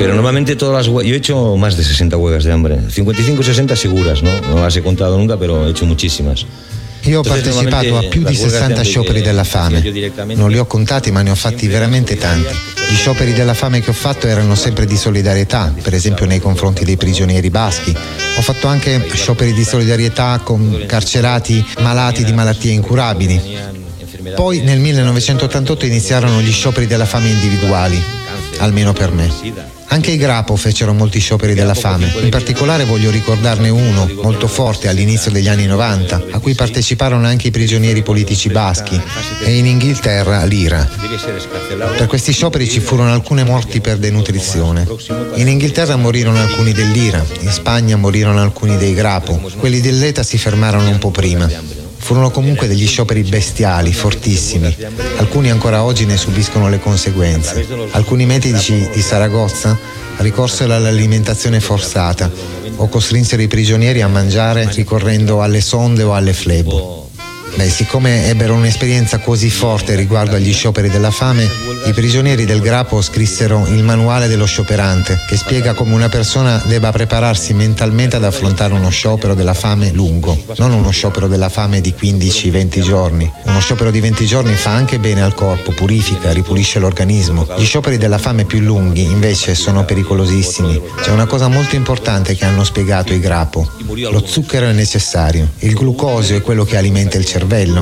Pero normalmente todas las... Yo he hecho más de 60 huelgas de hambre, 55-60 seguras, ¿no? No las he contado nunca, pero he hecho muchísimas. Io ho partecipato a più di 60 scioperi della fame, non li ho contati ma ne ho fatti veramente tanti. Gli scioperi della fame che ho fatto erano sempre di solidarietà, per esempio nei confronti dei prigionieri baschi. Ho fatto anche scioperi di solidarietà con carcerati malati di malattie incurabili. Poi nel 1988 iniziarono gli scioperi della fame individuali, almeno per me. Anche i Grapo fecero molti scioperi della fame, in particolare voglio ricordarne uno molto forte all'inizio degli anni 90, a cui parteciparono anche i prigionieri politici baschi e in Inghilterra l'IRA. Per questi scioperi ci furono alcune morti per denutrizione. In Inghilterra morirono alcuni dell'IRA, in Spagna morirono alcuni dei Grapo, quelli dell'ETA si fermarono un po' prima. Furono comunque degli scioperi bestiali, fortissimi. Alcuni ancora oggi ne subiscono le conseguenze. Alcuni medici di Saragozza ricorsero all'alimentazione forzata o costrinsero i prigionieri a mangiare ricorrendo alle sonde o alle flebo. Siccome ebbero un'esperienza così forte riguardo agli scioperi della fame, i prigionieri del Grapo scrissero il manuale dello scioperante, che spiega come una persona debba prepararsi mentalmente ad affrontare uno sciopero della fame lungo, non uno sciopero della fame di 15-20 giorni. Uno sciopero di 20 giorni fa anche bene al corpo, purifica, ripulisce l'organismo. Gli scioperi della fame più lunghi, invece, sono pericolosissimi. C'è una cosa molto importante che hanno spiegato i Grapo. Lo zucchero è necessario, il glucosio è quello che alimenta il cervello.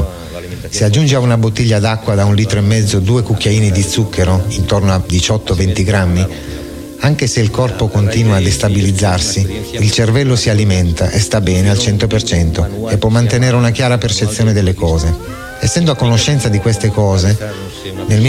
Se aggiunge a una bottiglia d'acqua da 1,5 litri 2 cucchiaini di zucchero, intorno a 18-20 grammi, anche se il corpo continua a destabilizzarsi, il cervello si alimenta e sta bene al 100% e può mantenere una chiara percezione delle cose. Essendo a conoscenza di queste cose, nel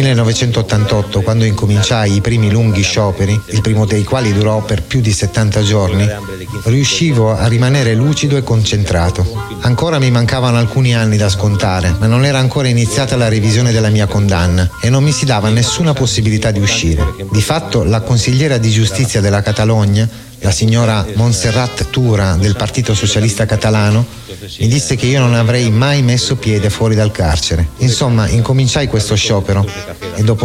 1988, quando incominciai i primi lunghi scioperi, il primo dei quali durò per più di 70 giorni, riuscivo a rimanere lucido e concentrato. Ancora mi mancavano alcuni anni da scontare, ma non era ancora iniziata la revisione della mia condanna e non mi si dava nessuna possibilità di uscire. Di fatto, la consigliera di giustizia della Catalogna, la signora Montserrat Tura del Partito Socialista Catalano, mi disse che io non avrei mai messo piede fuori dal carcere. Insomma, incominciai questo sciopero e dopo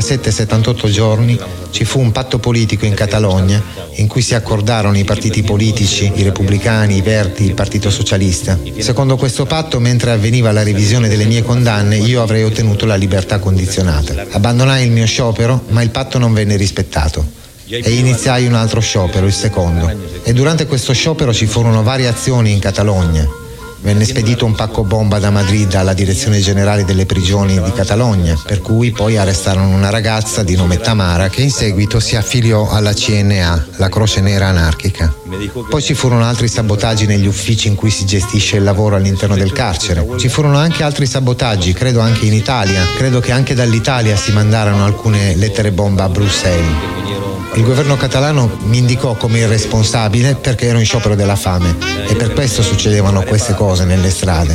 77-78 giorni ci fu un patto politico in Catalogna in cui si accordarono i partiti politici, i repubblicani, i Verdi, il Partito Socialista. Secondo questo patto, mentre avveniva la revisione delle mie condanne, io avrei ottenuto la libertà condizionata. Abbandonai il mio sciopero, ma il patto non venne rispettato. E iniziai un altro sciopero, il secondo. E durante questo sciopero ci furono varie azioni in Catalogna. Venne spedito un pacco bomba da Madrid alla Direzione Generale delle Prigioni di Catalogna, per cui poi arrestarono una ragazza di nome Tamara che in seguito si affiliò alla CNA, la Croce Nera Anarchica. Poi ci furono altri sabotaggi negli uffici in cui si gestisce il lavoro all'interno del carcere. Ci furono anche altri sabotaggi, credo anche in Italia. Credo che anche dall'Italia si mandarono alcune lettere bomba a Bruxelles. Il governo catalano mi indicò come il responsabile perché ero in sciopero della fame e per questo succedevano queste cose nelle strade.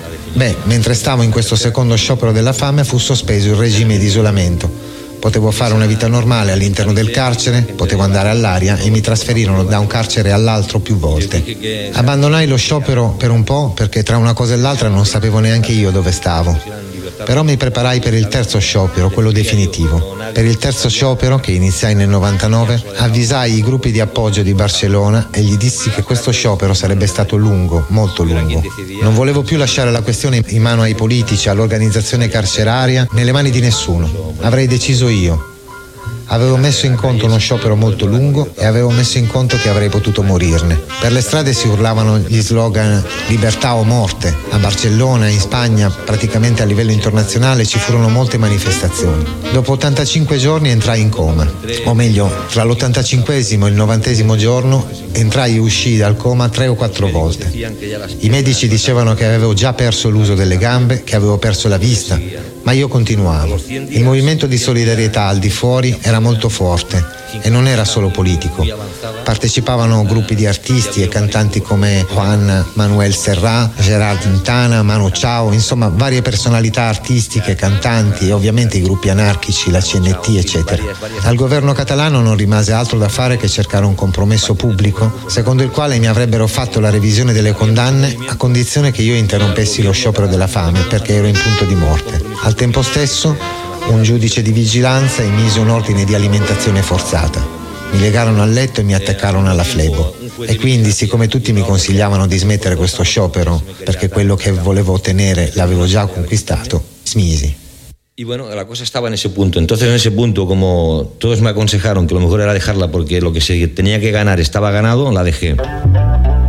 Mentre stavo in questo secondo sciopero della fame fu sospeso il regime di isolamento. Potevo fare una vita normale all'interno del carcere, potevo andare all'aria e mi trasferirono da un carcere all'altro più volte. Abbandonai lo sciopero per un po' perché tra una cosa e l'altra non sapevo neanche io dove stavo. Però mi preparai per il terzo sciopero, quello definitivo. Per il terzo sciopero, che iniziai nel 99, avvisai i gruppi di appoggio di Barcellona e gli dissi che questo sciopero sarebbe stato lungo, molto lungo. Non volevo più lasciare la questione in mano ai politici, all'organizzazione carceraria, nelle mani di nessuno. Avrei deciso io. Avevo messo in conto uno sciopero molto lungo e avevo messo in conto che avrei potuto morirne. Per le strade si urlavano gli slogan libertà o morte. A Barcellona, in Spagna, praticamente a livello internazionale ci furono molte manifestazioni. Dopo 85 giorni entrai in coma. O meglio, tra l'85esimo e il 90esimo giorno entrai e uscii dal coma 3 o 4 volte. I medici dicevano che avevo già perso l'uso delle gambe, che avevo perso la vista, ma io continuavo. Il movimento di solidarietà al di fuori era molto forte e non era solo politico. Partecipavano gruppi di artisti e cantanti come Juan Manuel Serrat, Gerard Quintana, Manu Chao, insomma varie personalità artistiche, cantanti e ovviamente i gruppi anarchici, la CNT, eccetera. Al governo catalano non rimase altro da fare che cercare un compromesso pubblico secondo il quale mi avrebbero fatto la revisione delle condanne a condizione che io interrompessi lo sciopero della fame perché ero in punto di morte. Al tempo stesso un giudice di vigilanza emise un ordine di alimentazione forzata. Mi legarono al letto e mi attaccarono alla flebo. E quindi, siccome tutti mi consigliavano di smettere questo sciopero, perché quello che volevo ottenere l'avevo già conquistato, smisi. Y bueno, la cosa estaba en ese punto. Entonces, en ese punto, como todos me aconsejaron que lo mejor era dejarla porque lo que se tenía que ganar estaba ganado, la dejé.